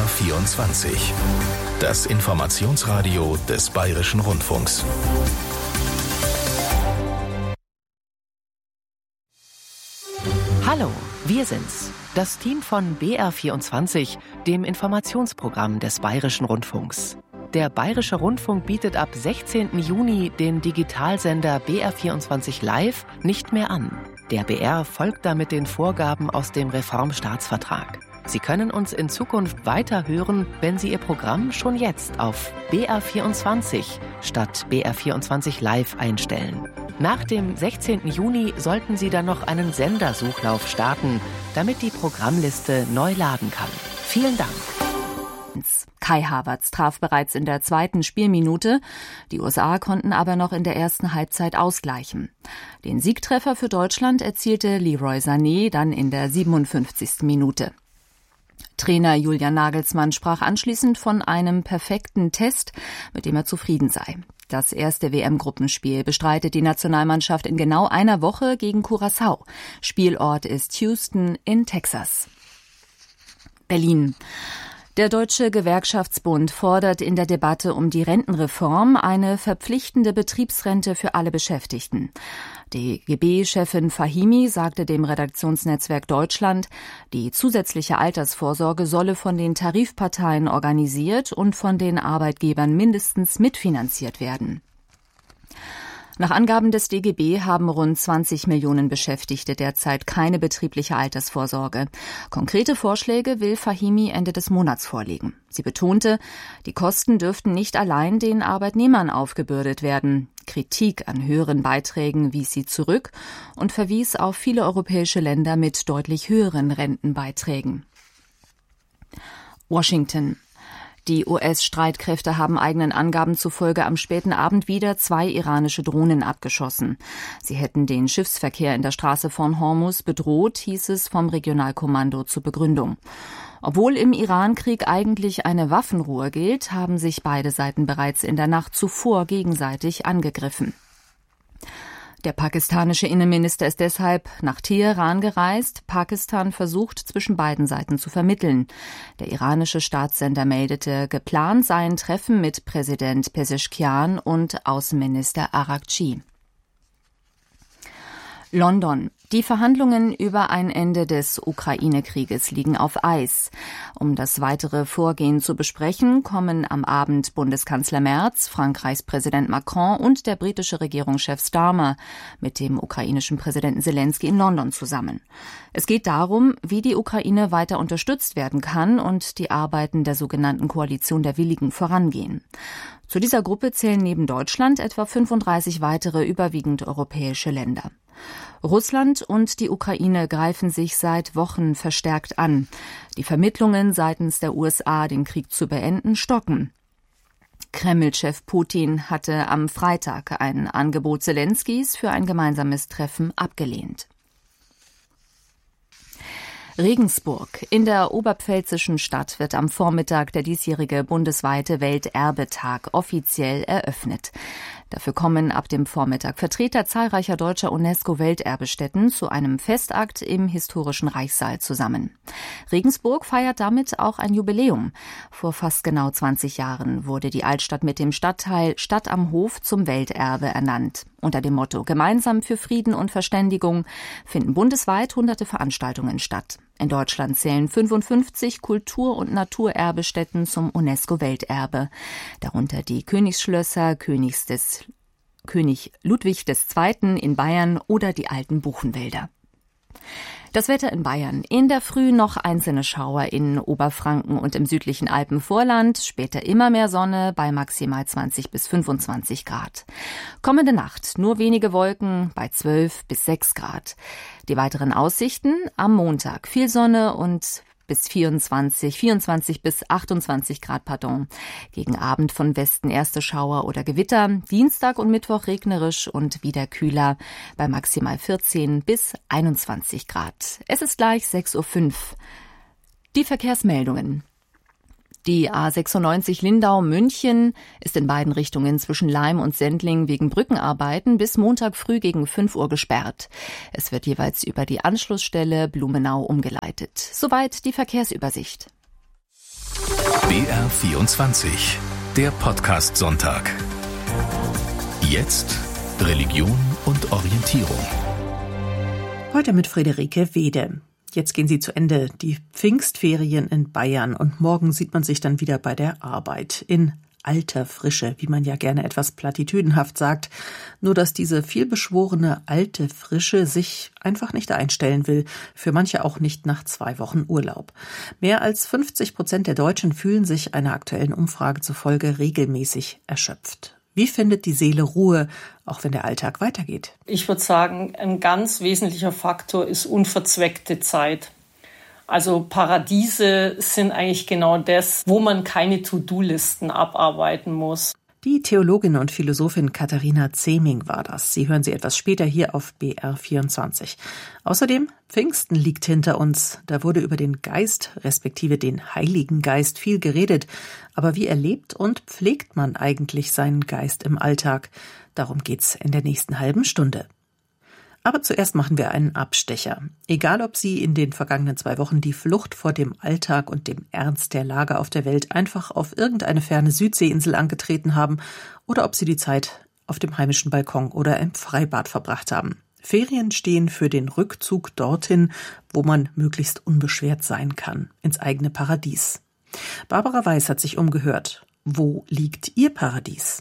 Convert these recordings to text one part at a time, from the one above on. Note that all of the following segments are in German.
BR24. Das Informationsradio des Bayerischen Rundfunks. Hallo, wir sind's. Das Team von BR24, dem Informationsprogramm des Bayerischen Rundfunks. Der Bayerische Rundfunk bietet ab 16. Juni den Digitalsender BR24 Live nicht mehr an. Der BR folgt damit den Vorgaben aus dem Reformstaatsvertrag. Sie können uns in Zukunft weiter hören, wenn Sie Ihr Programm schon jetzt auf BR24 statt BR24 Live einstellen. Nach dem 16. Juni sollten Sie dann noch einen Sendersuchlauf starten, damit die Programmliste neu laden kann. Vielen Dank. Kai Havertz traf bereits in der 2. Spielminute. Die USA konnten aber noch in der ersten Halbzeit ausgleichen. Den Siegtreffer für Deutschland erzielte Leroy Sané dann in der 57. Minute. Trainer Julian Nagelsmann sprach anschließend von einem perfekten Test, mit dem er zufrieden sei. Das erste WM-Gruppenspiel bestreitet die Nationalmannschaft in genau einer Woche gegen Curaçao. Spielort ist Houston in Texas. Berlin. Der Deutsche Gewerkschaftsbund fordert in der Debatte um die Rentenreform eine verpflichtende Betriebsrente für alle Beschäftigten. DGB-Chefin Fahimi sagte dem Redaktionsnetzwerk Deutschland, die zusätzliche Altersvorsorge solle von den Tarifparteien organisiert und von den Arbeitgebern mindestens mitfinanziert werden. Nach Angaben des DGB haben rund 20 Millionen Beschäftigte derzeit keine betriebliche Altersvorsorge. Konkrete Vorschläge will Fahimi Ende des Monats vorlegen. Sie betonte, die Kosten dürften nicht allein den Arbeitnehmern aufgebürdet werden. Kritik an höheren Beiträgen wies sie zurück und verwies auf viele europäische Länder mit deutlich höheren Rentenbeiträgen. Washington. Die US-Streitkräfte haben eigenen Angaben zufolge am späten Abend wieder 2 iranische Drohnen abgeschossen. Sie hätten den Schiffsverkehr in der Straße von Hormuz bedroht, hieß es vom Regionalkommando zur Begründung. Obwohl im Iran-Krieg eigentlich eine Waffenruhe gilt, haben sich beide Seiten bereits in der Nacht zuvor gegenseitig angegriffen. Der pakistanische Innenminister ist deshalb nach Teheran gereist. Pakistan versucht, zwischen beiden Seiten zu vermitteln. Der iranische Staatssender meldete, geplant seien Treffen mit Präsident Pezeshkian und Außenminister Araghchi. London. Die Verhandlungen über ein Ende des Ukraine-Krieges liegen auf Eis. Um das weitere Vorgehen zu besprechen, kommen am Abend Bundeskanzler Merz, Frankreichs Präsident Macron und der britische Regierungschef Starmer mit dem ukrainischen Präsidenten Zelensky in London zusammen. Es geht darum, wie die Ukraine weiter unterstützt werden kann und die Arbeiten der sogenannten Koalition der Willigen vorangehen. Zu dieser Gruppe zählen neben Deutschland etwa 35 weitere überwiegend europäische Länder. Russland und die Ukraine greifen sich seit Wochen verstärkt an. Die Vermittlungen seitens der USA, den Krieg zu beenden, stocken. Kreml-Chef Putin hatte am Freitag ein Angebot Zelenskys für ein gemeinsames Treffen abgelehnt. Regensburg. In der oberpfälzischen Stadt wird am Vormittag der diesjährige bundesweite Welterbetag offiziell eröffnet. Dafür kommen ab dem Vormittag Vertreter zahlreicher deutscher UNESCO-Welterbestätten zu einem Festakt im historischen Reichssaal zusammen. Regensburg feiert damit auch ein Jubiläum. Vor fast genau 20 Jahren wurde die Altstadt mit dem Stadtteil Stadt am Hof zum Welterbe ernannt. Unter dem Motto Gemeinsam für Frieden und Verständigung finden bundesweit hunderte Veranstaltungen statt. In Deutschland zählen 55 Kultur- und Naturerbestätten zum UNESCO-Welterbe. Darunter die Königsschlösser, König Ludwig II. In Bayern oder die alten Buchenwälder. Das Wetter in Bayern. In der Früh noch einzelne Schauer in Oberfranken und im südlichen Alpenvorland. Später immer mehr Sonne bei maximal 20 bis 25 Grad. Kommende Nacht nur wenige Wolken bei 12 bis 6 Grad. Die weiteren Aussichten am Montag. Viel Sonne und bis 24 bis 28 Grad, Gegen Abend von Westen erste Schauer oder Gewitter. Dienstag und Mittwoch regnerisch und wieder kühler bei maximal 14 bis 21 Grad. Es ist gleich 6:05 Uhr. Die Verkehrsmeldungen. Die A96 Lindau-München ist in beiden Richtungen zwischen Laim und Sendling wegen Brückenarbeiten bis Montag früh gegen 5 Uhr gesperrt. Es wird jeweils über die Anschlussstelle Blumenau umgeleitet. Soweit die Verkehrsübersicht. BR24, der Podcast-Sonntag. Jetzt Religion und Orientierung. Heute mit Friederike Wede. Jetzt gehen sie zu Ende, die Pfingstferien in Bayern, und morgen sieht man sich dann wieder bei der Arbeit. In alter Frische, wie man ja gerne etwas platitüdenhaft sagt. Nur dass diese vielbeschworene alte Frische sich einfach nicht einstellen will. Für manche auch nicht nach 2 Wochen Urlaub. Mehr als 50% der Deutschen fühlen sich einer aktuellen Umfrage zufolge regelmäßig erschöpft. Wie findet die Seele Ruhe, auch wenn der Alltag weitergeht? Ich würde sagen, ein ganz wesentlicher Faktor ist unverzweckte Zeit. Also Paradiese sind eigentlich genau das, wo man keine To-Do-Listen abarbeiten muss. Die Theologin und Philosophin Katharina Zeming war das. Sie hören sie etwas später hier auf BR24. Außerdem, Pfingsten liegt hinter uns. Da wurde über den Geist, respektive den Heiligen Geist, viel geredet. Aber wie erlebt und pflegt man eigentlich seinen Geist im Alltag? Darum geht's in der nächsten halben Stunde. Aber zuerst machen wir einen Abstecher. Egal, ob Sie in den vergangenen 2 Wochen die Flucht vor dem Alltag und dem Ernst der Lage auf der Welt einfach auf irgendeine ferne Südseeinsel angetreten haben oder ob Sie die Zeit auf dem heimischen Balkon oder im Freibad verbracht haben. Ferien stehen für den Rückzug dorthin, wo man möglichst unbeschwert sein kann, ins eigene Paradies. Barbara Weiß hat sich umgehört. Wo liegt Ihr Paradies?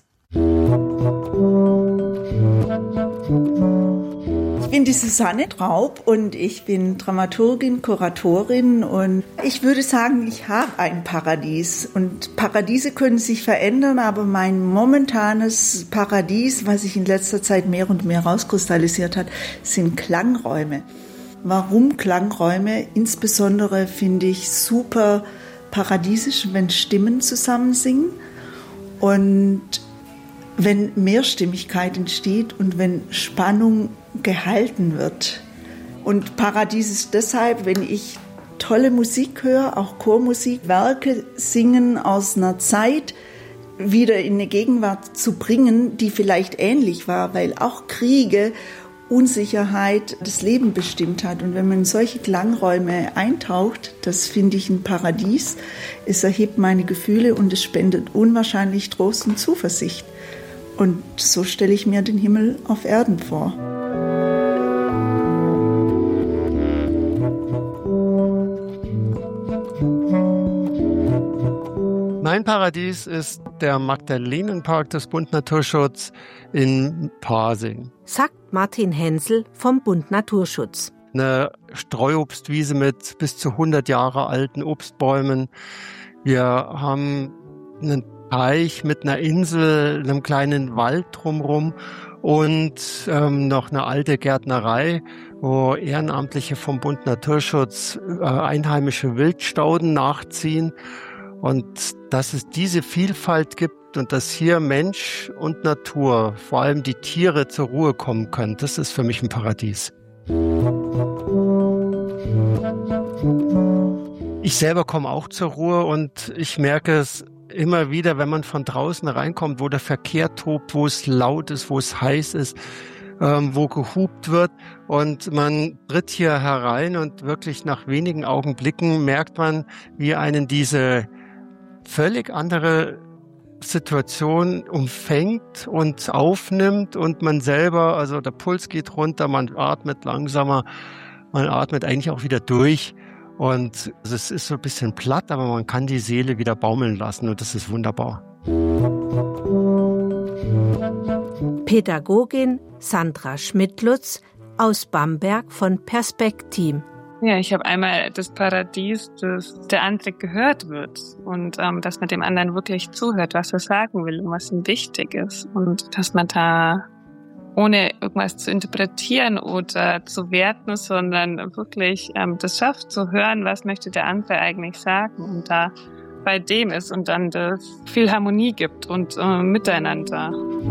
Ich bin die Susanne Traub und ich bin Dramaturgin, Kuratorin, und ich würde sagen, ich habe ein Paradies. Und Paradiese können sich verändern, aber mein momentanes Paradies, was sich in letzter Zeit mehr und mehr rauskristallisiert hat, sind Klangräume. Warum Klangräume? Insbesondere finde ich super paradiesisch, wenn Stimmen zusammen singen und wenn Mehrstimmigkeit entsteht und wenn Spannung gehalten wird. Und Paradies ist deshalb, wenn ich tolle Musik höre, auch Chormusik, Werke singen aus einer Zeit wieder in eine Gegenwart zu bringen, die vielleicht ähnlich war, weil auch Kriege, Unsicherheit das Leben bestimmt hat. Und wenn man in solche Klangräume eintaucht, das finde ich ein Paradies. Es erhebt meine Gefühle und es spendet unwahrscheinlich Trost und Zuversicht. Und so stelle ich mir den Himmel auf Erden vor. Mein Paradies ist der Magdalenenpark des Bund Naturschutz in Pasing. Sagt Martin Hensel vom Bund Naturschutz. Eine Streuobstwiese mit bis zu 100 Jahre alten Obstbäumen. Wir haben einen Teich mit einer Insel, einem kleinen Wald drumherum und noch eine alte Gärtnerei, wo Ehrenamtliche vom Bund Naturschutz einheimische Wildstauden nachziehen. Und dass es diese Vielfalt gibt und dass hier Mensch und Natur, vor allem die Tiere, zur Ruhe kommen können, das ist für mich ein Paradies. Ich selber komme auch zur Ruhe und ich merke es immer wieder, wenn man von draußen reinkommt, wo der Verkehr tobt, wo es laut ist, wo es heiß ist, wo gehupt wird, und man tritt hier herein und wirklich nach wenigen Augenblicken merkt man, wie einen diese völlig andere Situation umfängt und aufnimmt und man selber, also der Puls geht runter, man atmet langsamer, man atmet eigentlich auch wieder durch. Und es ist so ein bisschen platt, aber man kann die Seele wieder baumeln lassen und das ist wunderbar. Pädagogin Sandra Schmidlutz aus Bamberg von Perspektiv. Ja, ich habe einmal das Paradies, dass der andere gehört wird und dass man dem anderen wirklich zuhört, was er sagen will und was ihm wichtig ist, und dass man da ohne irgendwas zu interpretieren oder zu werten, sondern wirklich das schafft zu hören, was möchte der andere eigentlich sagen, und da bei dem ist und dann das viel Harmonie gibt und miteinander.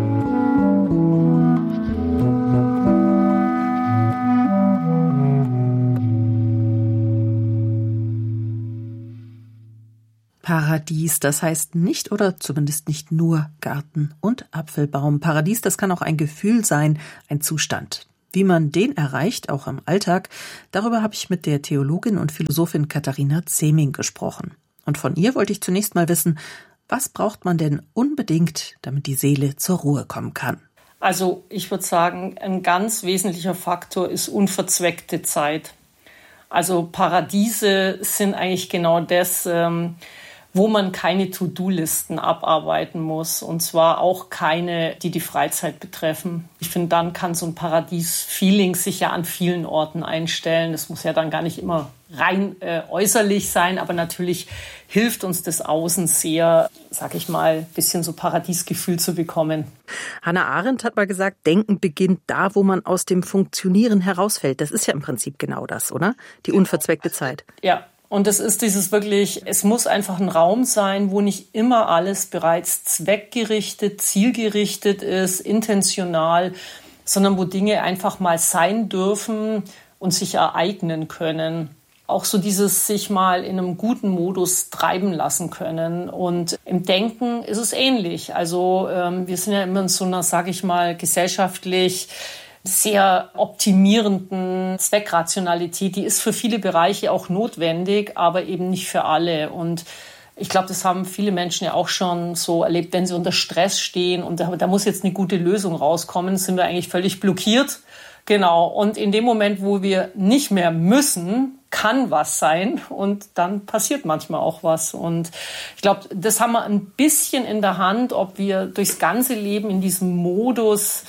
Paradies, das heißt nicht oder zumindest nicht nur Garten und Apfelbaum. Paradies, das kann auch ein Gefühl sein, ein Zustand. Wie man den erreicht, auch im Alltag, darüber habe ich mit der Theologin und Philosophin Katharina Zeming gesprochen. Und von ihr wollte ich zunächst mal wissen, was braucht man denn unbedingt, damit die Seele zur Ruhe kommen kann? Also ich würde sagen, ein ganz wesentlicher Faktor ist unverzweckte Zeit. Also Paradiese sind eigentlich genau das, wo man keine To-Do-Listen abarbeiten muss. Und zwar auch keine, die die Freizeit betreffen. Ich finde, dann kann so ein Paradies-Feeling sich ja an vielen Orten einstellen. Das muss ja dann gar nicht immer rein äußerlich sein, aber natürlich hilft uns das Außen sehr, sag ich mal, ein bisschen so Paradiesgefühl zu bekommen. Hannah Arendt hat mal gesagt, Denken beginnt da, wo man aus dem Funktionieren herausfällt. Das ist ja im Prinzip genau das, oder? Die unverzweckte Zeit. Ja. Und das ist dieses wirklich, es muss einfach ein Raum sein, wo nicht immer alles bereits zweckgerichtet, zielgerichtet ist, intentional, sondern wo Dinge einfach mal sein dürfen und sich ereignen können. Auch so dieses sich mal in einem guten Modus treiben lassen können. Und im Denken ist es ähnlich. Also wir sind ja immer in so einer, sage ich mal, gesellschaftlich sehr optimierenden Zweckrationalität, die ist für viele Bereiche auch notwendig, aber eben nicht für alle. Und ich glaube, das haben viele Menschen ja auch schon so erlebt, wenn sie unter Stress stehen und da muss jetzt eine gute Lösung rauskommen, sind wir eigentlich völlig blockiert. Genau. Und in dem Moment, wo wir nicht mehr müssen, kann was sein und dann passiert manchmal auch was. Und ich glaube, das haben wir ein bisschen in der Hand, ob wir durchs ganze Leben in diesem Modus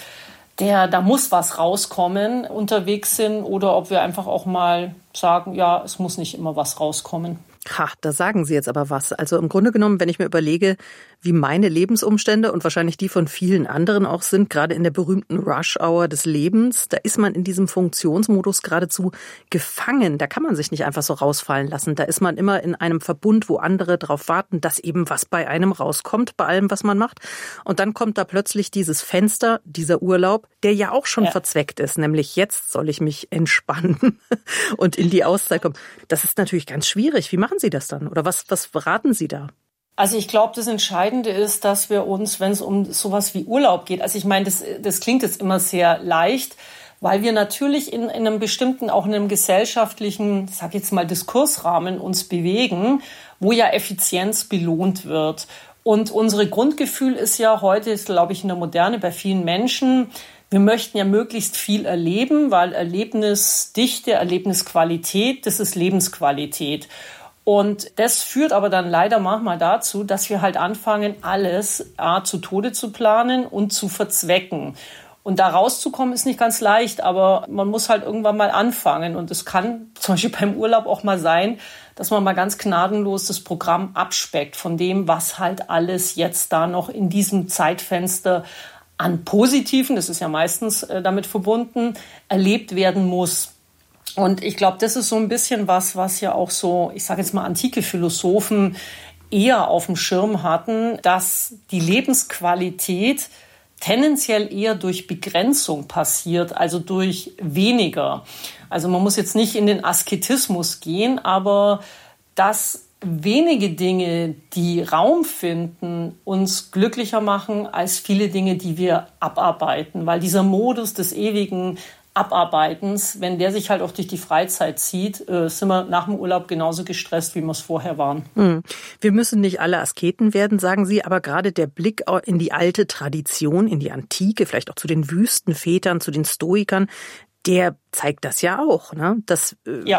da muss was rauskommen, unterwegs sind oder ob wir einfach auch mal sagen, ja, es muss nicht immer was rauskommen. Ha, da sagen Sie jetzt aber was. Also im Grunde genommen, wenn ich mir überlege, wie meine Lebensumstände und wahrscheinlich die von vielen anderen auch sind, gerade in der berühmten Rush-Hour des Lebens, da ist man in diesem Funktionsmodus geradezu gefangen. Da kann man sich nicht einfach so rausfallen lassen. Da ist man immer in einem Verbund, wo andere darauf warten, dass eben was bei einem rauskommt, bei allem, was man macht. Und dann kommt da plötzlich dieses Fenster, dieser Urlaub, der ja auch schon verzweckt ist. Nämlich jetzt soll ich mich entspannen und in die Auszeit kommen. Das ist natürlich ganz schwierig. Wie machen Sie das dann? Oder was beraten Sie da? Also ich glaube, das Entscheidende ist, dass wir uns, wenn es um sowas wie Urlaub geht, also ich meine, das klingt jetzt immer sehr leicht, weil wir natürlich in einem bestimmten, auch in einem gesellschaftlichen, sag ich jetzt mal, Diskursrahmen uns bewegen, wo ja Effizienz belohnt wird. Und unsere Grundgefühl ist ja heute, glaube ich, in der Moderne bei vielen Menschen, wir möchten ja möglichst viel erleben, weil Erlebnisdichte, Erlebnisqualität, das ist Lebensqualität. Und das führt aber dann leider manchmal dazu, dass wir halt anfangen, alles zu Tode zu planen und zu verzwecken. Und da rauszukommen ist nicht ganz leicht, aber man muss halt irgendwann mal anfangen. Und es kann zum Beispiel beim Urlaub auch mal sein, dass man mal ganz gnadenlos das Programm abspeckt von dem, was halt alles jetzt da noch in diesem Zeitfenster an Positiven, das ist ja meistens damit verbunden, erlebt werden muss. Und ich glaube, das ist so ein bisschen was ja auch so, ich sage jetzt mal, antike Philosophen eher auf dem Schirm hatten, dass die Lebensqualität tendenziell eher durch Begrenzung passiert, also durch weniger. Also man muss jetzt nicht in den Asketismus gehen, aber dass wenige Dinge, die Raum finden, uns glücklicher machen als viele Dinge, die wir abarbeiten. Weil dieser Modus des ewigen Abarbeitens, wenn der sich halt auch durch die Freizeit zieht, sind wir nach dem Urlaub genauso gestresst, wie wir es vorher waren. Wir müssen nicht alle Asketen werden, sagen Sie, aber gerade der Blick in die alte Tradition, in die Antike, vielleicht auch zu den Wüstenvätern, zu den Stoikern, der zeigt das ja auch, ne? Dass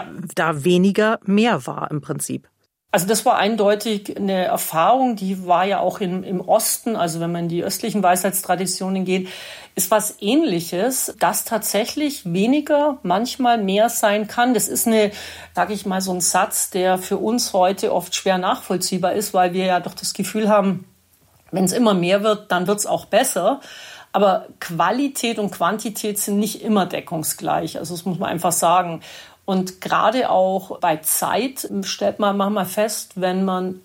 da weniger mehr war im Prinzip. Also das war eindeutig eine Erfahrung, die war ja auch im Osten, also wenn man in die östlichen Weisheitstraditionen geht, ist was Ähnliches, dass tatsächlich weniger manchmal mehr sein kann. Das ist sage ich mal, so ein Satz, der für uns heute oft schwer nachvollziehbar ist, weil wir ja doch das Gefühl haben, wenn es immer mehr wird, dann wird es auch besser. Aber Qualität und Quantität sind nicht immer deckungsgleich, also das muss man einfach sagen. Und gerade auch bei Zeit stellt man manchmal fest, wenn man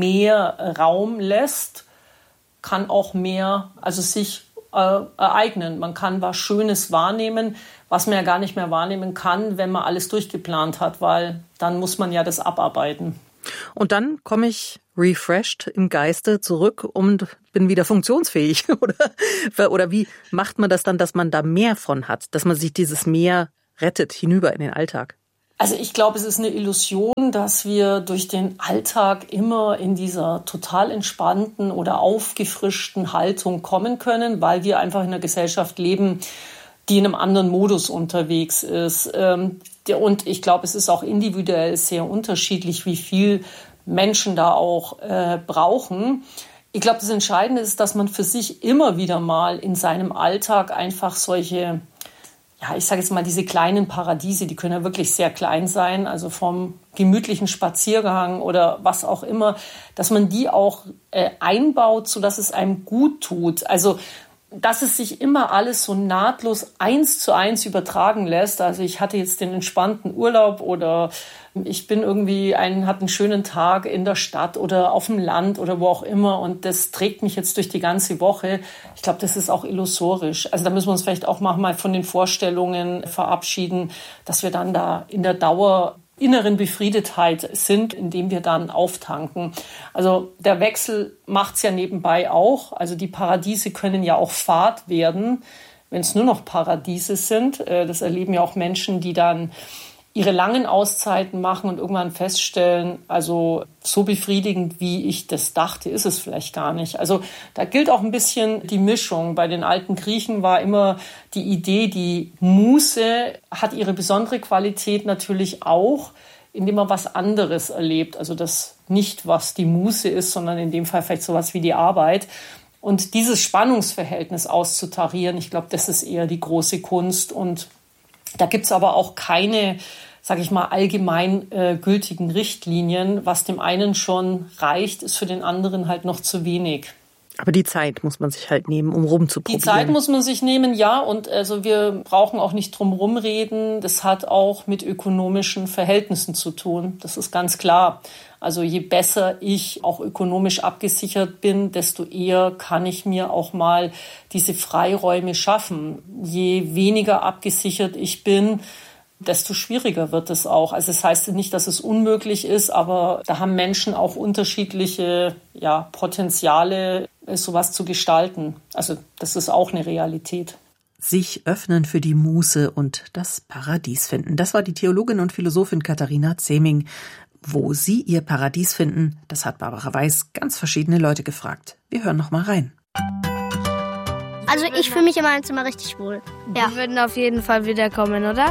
mehr Raum lässt, kann auch mehr, also sich ereignen. Man kann was Schönes wahrnehmen, was man ja gar nicht mehr wahrnehmen kann, wenn man alles durchgeplant hat, weil dann muss man ja das abarbeiten. Und dann komme ich refreshed im Geiste zurück und bin wieder funktionsfähig. Oder wie macht man das dann, dass man da mehr von hat, dass man sich dieses Mehr rettet hinüber in den Alltag? Also ich glaube, es ist eine Illusion, schon, dass wir durch den Alltag immer in dieser total entspannten oder aufgefrischten Haltung kommen können, weil wir einfach in einer Gesellschaft leben, die in einem anderen Modus unterwegs ist. Und ich glaube, es ist auch individuell sehr unterschiedlich, wie viel Menschen da auch brauchen. Ich glaube, das Entscheidende ist, dass man für sich immer wieder mal in seinem Alltag einfach solche, ja, ich sage jetzt mal, diese kleinen Paradiese, die können ja wirklich sehr klein sein, also vom gemütlichen Spaziergang oder was auch immer, dass man die auch einbaut, sodass es einem gut tut. Also dass es sich immer alles so nahtlos 1:1 übertragen lässt. Also ich hatte jetzt den entspannten Urlaub oder ich bin irgendwie hatte einen schönen Tag in der Stadt oder auf dem Land oder wo auch immer und das trägt mich jetzt durch die ganze Woche. Ich glaube, das ist auch illusorisch. Also da müssen wir uns vielleicht auch mal von den Vorstellungen verabschieden, dass wir dann da in der Dauer inneren Befriedetheit sind, indem wir dann auftanken. Also der Wechsel macht's ja nebenbei auch. Also die Paradiese können ja auch Fahrt werden, wenn es nur noch Paradiese sind. Das erleben ja auch Menschen, die dann ihre langen Auszeiten machen und irgendwann feststellen, also so befriedigend, wie ich das dachte, ist es vielleicht gar nicht. Also da gilt auch ein bisschen die Mischung. Bei den alten Griechen war immer die Idee, die Muße hat ihre besondere Qualität natürlich auch, indem man was anderes erlebt. Also das nicht, was die Muße ist, sondern in dem Fall vielleicht sowas wie die Arbeit. Und dieses Spannungsverhältnis auszutarieren, ich glaube, das ist eher die große Kunst. Und da gibt's aber auch keine, sage ich mal, allgemein gültigen Richtlinien. Was dem einen schon reicht, ist für den anderen halt noch zu wenig. Aber die Zeit muss man sich halt nehmen, um rumzuprobieren. Die Zeit muss man sich nehmen, ja. Und also wir brauchen auch nicht drum rumreden. Das hat auch mit ökonomischen Verhältnissen zu tun. Das ist ganz klar. Also je besser ich auch ökonomisch abgesichert bin, desto eher kann ich mir auch mal diese Freiräume schaffen. Je weniger abgesichert ich bin, desto schwieriger wird es auch. Also das heißt nicht, dass es unmöglich ist, aber da haben Menschen auch unterschiedliche Potenziale, sowas zu gestalten. Also das ist auch eine Realität. Sich öffnen für die Muße und das Paradies finden. Das war die Theologin und Philosophin Katharina Zeming. Wo sie ihr Paradies finden, das hat Barbara Weiß ganz verschiedene Leute gefragt. Wir hören noch mal rein. Also ich fühle mich in meinem Zimmer richtig wohl. Wir würden auf jeden Fall wiederkommen, oder?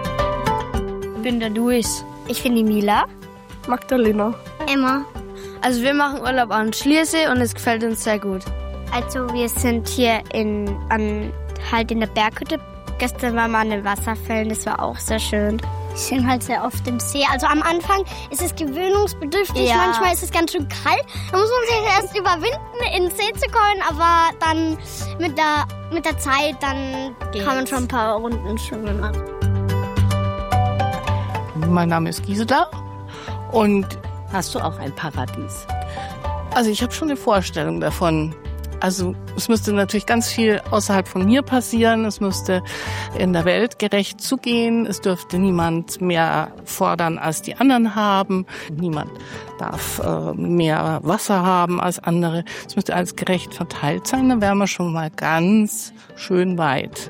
Ich bin der Luis. Ich bin die Mila. Magdalena. Emma. Also wir machen Urlaub an Schliersee und es gefällt uns sehr gut. Also wir sind hier in der Berghütte. Gestern waren wir an den Wasserfällen, das war auch sehr schön. Wir sind halt sehr oft im See. Also am Anfang ist es gewöhnungsbedürftig, manchmal ist es ganz schön kalt. Da muss man sich erst überwinden, in den See zu kommen, aber dann mit der Zeit, dann kann man schon ein paar Runden schwimmen machen. Mein Name ist Gisela und hast du auch ein Paradies? Also ich habe schon eine Vorstellung davon. Also es müsste natürlich ganz viel außerhalb von mir passieren. Es müsste in der Welt gerecht zugehen. Es dürfte niemand mehr fordern, als die anderen haben. Niemand darf mehr Wasser haben als andere. Es müsste alles gerecht verteilt sein. Dann wären wir schon mal ganz schön weit.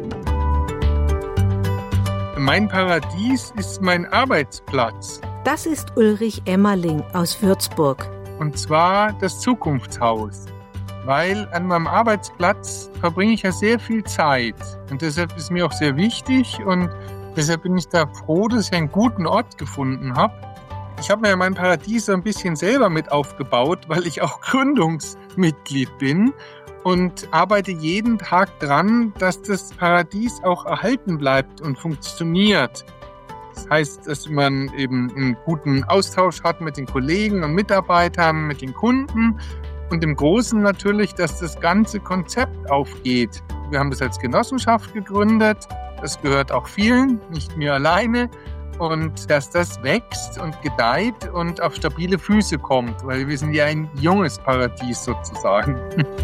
Mein Paradies ist mein Arbeitsplatz. Das ist Ulrich Emmerling aus Würzburg. Und zwar das Zukunftshaus. Weil an meinem Arbeitsplatz verbringe ich ja sehr viel Zeit. Und deshalb ist mir auch sehr wichtig und deshalb bin ich da froh, dass ich einen guten Ort gefunden habe. Ich habe mir ja mein Paradies so ein bisschen selber mit aufgebaut, weil ich auch Gründungsmitglied bin und arbeite jeden Tag dran, dass das Paradies auch erhalten bleibt und funktioniert. Das heißt, dass man eben einen guten Austausch hat mit den Kollegen und Mitarbeitern, mit den Kunden. Und im Großen natürlich, dass das ganze Konzept aufgeht. Wir haben das als Genossenschaft gegründet. Das gehört auch vielen, nicht mir alleine. Und dass das wächst und gedeiht und auf stabile Füße kommt. Weil wir sind ja ein junges Paradies sozusagen.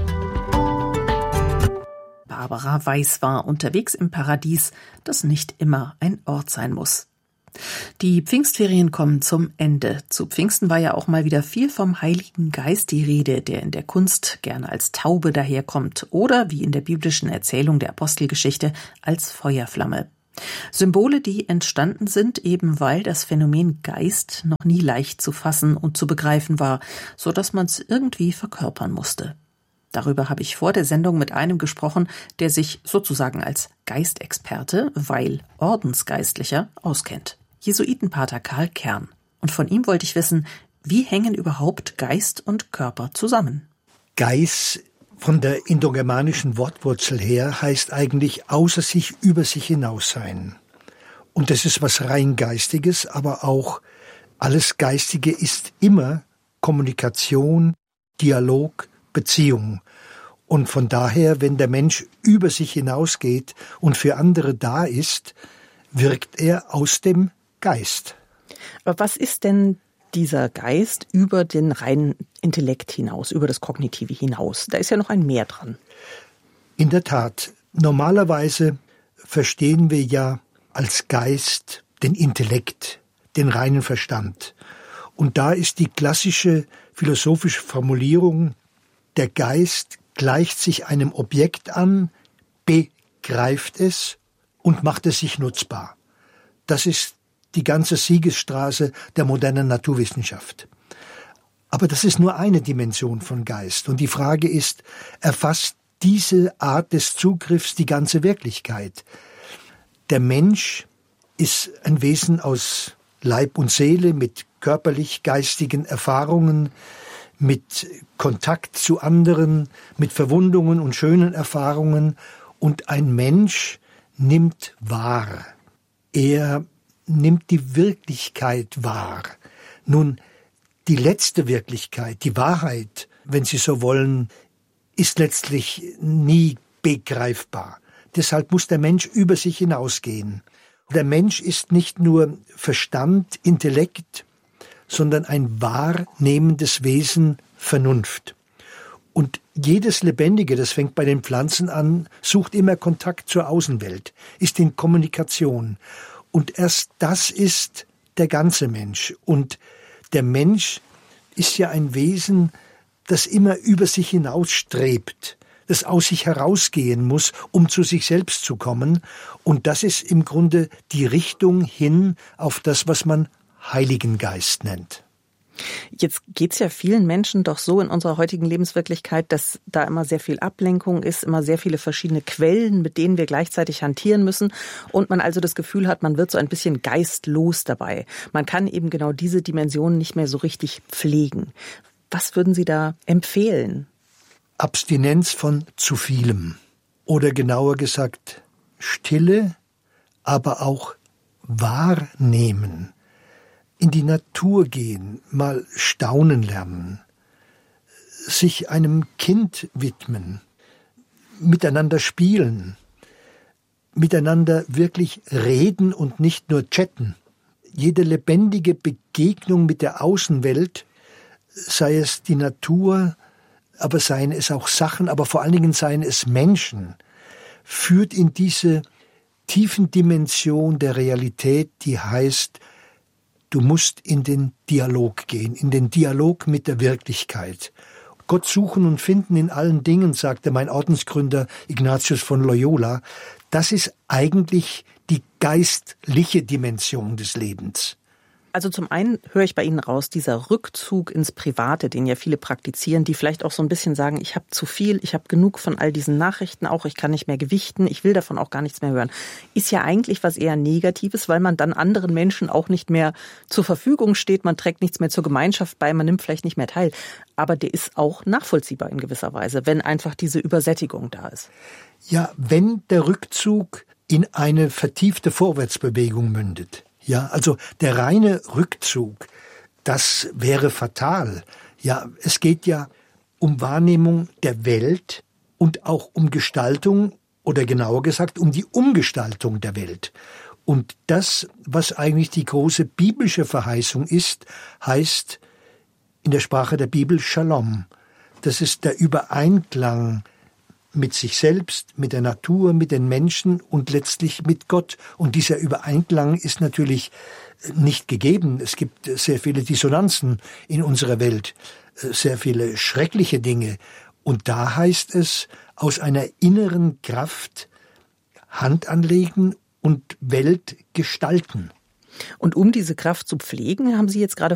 Barbara Weiß war unterwegs im Paradies, das nicht immer ein Ort sein muss. Die Pfingstferien kommen zum Ende. Zu Pfingsten war ja auch mal wieder viel vom Heiligen Geist die Rede, der in der Kunst gerne als Taube daherkommt oder, wie in der biblischen Erzählung der Apostelgeschichte, als Feuerflamme. Symbole, die entstanden sind, eben weil das Phänomen Geist noch nie leicht zu fassen und zu begreifen war, so dass man es irgendwie verkörpern musste. Darüber habe ich vor der Sendung mit einem gesprochen, der sich sozusagen als Geistexperte, weil Ordensgeistlicher, auskennt. Jesuitenpater Karl Kern. Und von ihm wollte ich wissen, wie hängen überhaupt Geist und Körper zusammen? Geist von der indogermanischen Wortwurzel her heißt eigentlich außer sich, über sich hinaus sein. Und das ist was rein Geistiges, aber auch alles Geistige ist immer Kommunikation, Dialog, Beziehung. Und von daher, wenn der Mensch über sich hinausgeht und für andere da ist, wirkt er aus dem Geist. Aber was ist denn dieser Geist über den reinen Intellekt hinaus, über das Kognitive hinaus? Da ist ja noch ein Mehr dran. In der Tat, normalerweise verstehen wir ja als Geist den Intellekt, den reinen Verstand. Und da ist die klassische philosophische Formulierung, der Geist gleicht sich einem Objekt an, begreift es und macht es sich nutzbar. Das ist die ganze Siegesstraße der modernen Naturwissenschaft. Aber das ist nur eine Dimension von Geist. Und die Frage ist, erfasst diese Art des Zugriffs die ganze Wirklichkeit? Der Mensch ist ein Wesen aus Leib und Seele mit körperlich-geistigen Erfahrungen, mit Kontakt zu anderen, mit Verwundungen und schönen Erfahrungen. Und ein Mensch nimmt wahr. Er nimmt die Wirklichkeit wahr. Nun, die letzte Wirklichkeit, die Wahrheit, wenn Sie so wollen, ist letztlich nie begreifbar. Deshalb muss der Mensch über sich hinausgehen. Der Mensch ist nicht nur Verstand, Intellekt, sondern ein wahrnehmendes Wesen, Vernunft. Und jedes Lebendige, das fängt bei den Pflanzen an, sucht immer Kontakt zur Außenwelt, ist in Kommunikation. Und erst das ist der ganze Mensch. Und der Mensch ist ja ein Wesen, das immer über sich hinausstrebt, das aus sich herausgehen muss, um zu sich selbst zu kommen. Und das ist im Grunde die Richtung hin auf das, was man Heiligen Geist nennt. Jetzt geht's ja vielen Menschen doch so in unserer heutigen Lebenswirklichkeit, dass da immer sehr viel Ablenkung ist, immer sehr viele verschiedene Quellen, mit denen wir gleichzeitig hantieren müssen und man also das Gefühl hat, man wird so ein bisschen geistlos dabei. Man kann eben genau diese Dimensionen nicht mehr so richtig pflegen. Was würden Sie da empfehlen? Abstinenz von zu vielem. Oder genauer gesagt, Stille, aber auch wahrnehmen. In die Natur gehen, mal staunen lernen, sich einem Kind widmen, miteinander spielen, miteinander wirklich reden und nicht nur chatten. Jede lebendige Begegnung mit der Außenwelt, sei es die Natur, aber seien es auch Sachen, aber vor allen Dingen seien es Menschen, führt in diese tiefen Dimension der Realität, die heißt, du musst in den Dialog gehen, in den Dialog mit der Wirklichkeit. Gott suchen und finden in allen Dingen, sagte mein Ordensgründer Ignatius von Loyola, das ist eigentlich die geistliche Dimension des Lebens. Also zum einen höre ich bei Ihnen raus, dieser Rückzug ins Private, den ja viele praktizieren, die vielleicht auch so ein bisschen sagen, ich habe zu viel, ich habe genug von all diesen Nachrichten auch, ich kann nicht mehr gewichten, ich will davon auch gar nichts mehr hören. Ist ja eigentlich was eher Negatives, weil man dann anderen Menschen auch nicht mehr zur Verfügung steht, man trägt nichts mehr zur Gemeinschaft bei, man nimmt vielleicht nicht mehr teil. Aber der ist auch nachvollziehbar in gewisser Weise, wenn einfach diese Übersättigung da ist. Ja, wenn der Rückzug in eine vertiefte Vorwärtsbewegung mündet. Ja, also der reine Rückzug, das wäre fatal. Ja, es geht ja um Wahrnehmung der Welt und auch um Gestaltung oder genauer gesagt um die Umgestaltung der Welt. Und das, was eigentlich die große biblische Verheißung ist, heißt in der Sprache der Bibel Shalom. Das ist der Übereinklang mit sich selbst, mit der Natur, mit den Menschen und letztlich mit Gott. Und dieser Übereinklang ist natürlich nicht gegeben. Es gibt sehr viele Dissonanzen in unserer Welt, sehr viele schreckliche Dinge. Und da heißt es, aus einer inneren Kraft Hand anlegen und Welt gestalten. Und um diese Kraft zu pflegen, haben Sie jetzt gerade